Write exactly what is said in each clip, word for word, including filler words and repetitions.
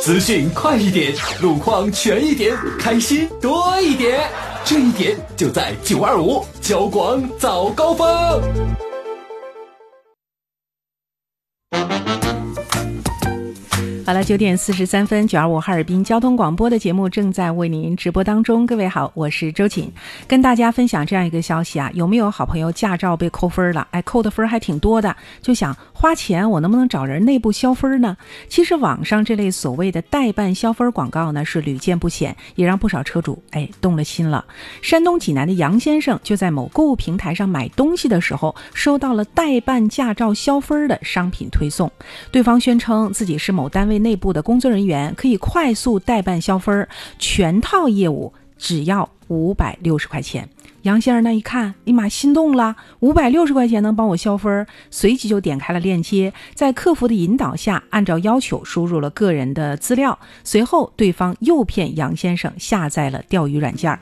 资讯快一点，路况全一点，开心多一点，这一点就在九二五交广早高峰。 好了，九点四十三分，九二五哈尔滨交通广播的节目正在为您直播当中。各位好，我是周瑾，跟大家分享这样一个消息啊，有没有好朋友驾照被扣分了？哎，扣的分还挺多的，就想花钱，我能不能找人内部消分呢？其实网上这类所谓的代办消分广告呢，是屡见不鲜，也让不少车主哎动了心了。山东济南的杨先生就在某购物平台上买东西的时候，收到了代办驾照消分的商品推送，对方宣称自己是某单位内部的工作人员，可以快速代办消分，全套业务只要五百六十块钱。杨先生那一看，立马心动了，五百六十块钱能帮我消分，随即就点开了链接，在客服的引导下，按照要求输入了个人的资料，随后对方诱骗杨先生下载了钓鱼软件。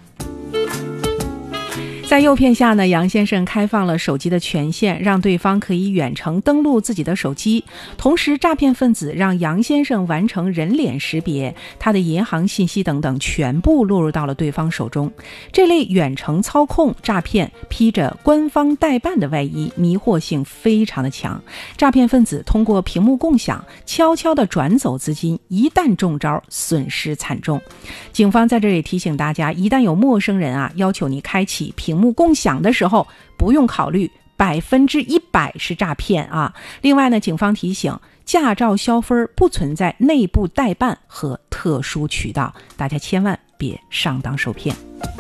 在诱骗下呢，杨先生开放了手机的权限，让对方可以远程登录自己的手机。同时，诈骗分子让杨先生完成人脸识别，他的银行信息等等全部落入到了对方手中。这类远程操控诈骗披着官方代办的外衣，迷惑性非常的强。诈骗分子通过屏幕共享悄悄地转走资金，一旦中招，损失惨重。警方在这里提醒大家，一旦有陌生人啊要求你开启屏幕共享的时候，不用考虑百分之一百是诈骗啊。另外呢，警方提醒，驾照消分不存在内部代办和特殊渠道，大家千万别上当受骗。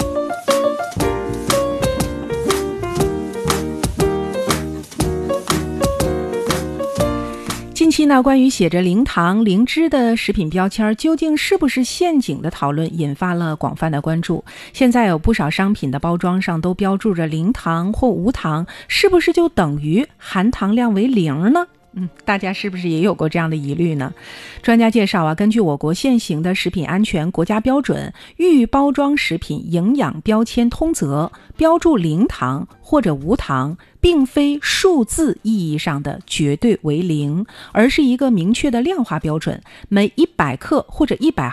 近期呢，关于写着零糖、零脂的食品标签究竟是不是陷阱的讨论引发了广泛的关注。现在有不少商品的包装上都标注着零糖或无糖，是不是就等于含糖量为零呢？嗯，大家是不是也有过这样的疑虑呢？专家介绍啊，根据我国现行的食品安全国家标准《预包装食品营养标签通则》，标注零糖或者无糖并非数字意义上的绝对为零，而是一个明确的量化标准，每一百克或者一百